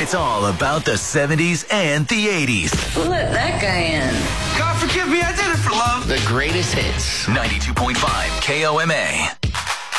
It's all about the 70s and the 80s. Let that guy in. God forgive me, I did it for love. The greatest hits. 92.5 KOMA.